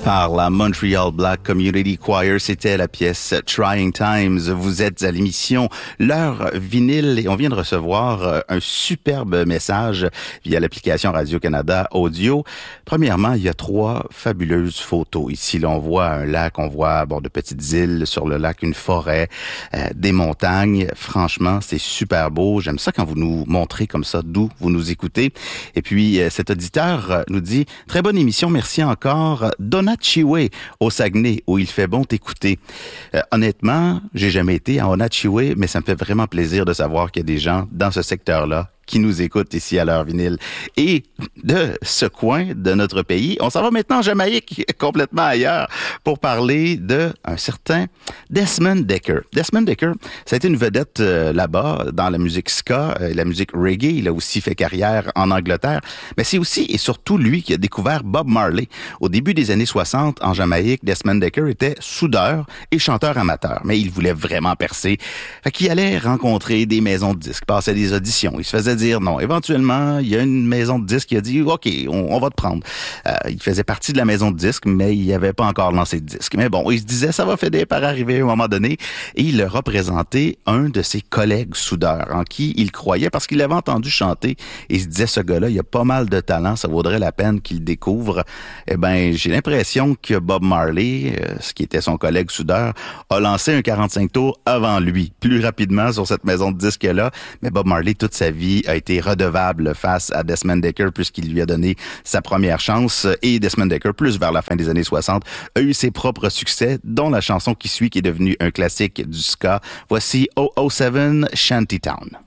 par la Montreal Black Community Choir. C'était la pièce Trying Times. Vous êtes à l'émission L'heure vinyle et on vient de recevoir un superbe message via l'application Radio-Canada Audio. Premièrement, il y a 3 fabuleuses photos. Ici, là, on voit un lac, on voit de petites îles sur le lac, une forêt, des montagnes. Franchement, c'est super beau. J'aime ça quand vous nous montrez comme ça d'où vous nous écoutez. Et puis, cet auditeur nous dit « Très bonne émission, merci encore. Onatchiwé, au Saguenay, où il fait bon t'écouter. » Honnêtement, j'ai jamais été à Onatchiwé, mais ça me fait vraiment plaisir de savoir qu'il y a des gens dans ce secteur-là qui nous écoutent ici à l'heure vinyle. Et de ce coin de notre pays, on s'en va maintenant en Jamaïque, complètement ailleurs, pour parler de un certain Desmond Dekker. Desmond Dekker, ça a été une vedette là-bas dans la musique ska et la musique reggae. Il a aussi fait carrière en Angleterre. Mais c'est aussi et surtout lui qui a découvert Bob Marley. Au début des années 60, en Jamaïque, Desmond Dekker était soudeur et chanteur amateur. Mais il voulait vraiment percer. Fait qu'il allait rencontrer des maisons de disques, passait des auditions. Il se faisait dire non. Éventuellement, il y a une maison de disques qui a dit « OK, on va te prendre ». Il faisait partie de la maison de disques, mais il n'avait pas encore lancé de disque. Mais bon, il se disait « ça va finir par arriver à un moment donné ». Et il a représenté un de ses collègues soudeurs en qui il croyait parce qu'il l'avait entendu chanter. Et il se disait « ce gars-là, il a pas mal de talent, ça vaudrait la peine qu'il le découvre ». Eh bien, j'ai l'impression que Bob Marley, ce qui était son collègue soudeur, a lancé un 45 tours avant lui, plus rapidement sur cette maison de disques-là. Mais Bob Marley, toute sa vie, a été redevable face à Desmond Dekker puisqu'il lui a donné sa première chance. Et Desmond Dekker, plus vers la fin des années 60, a eu ses propres succès, dont la chanson qui suit, qui est devenue un classique du ska. Voici 007 Shantytown.